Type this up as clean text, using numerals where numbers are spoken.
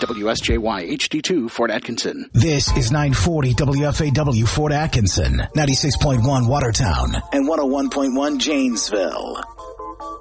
WSJY HD2 Fort Atkinson. This is 940 WFAW Fort Atkinson, 96.1 Watertown, and 101.1 Janesville.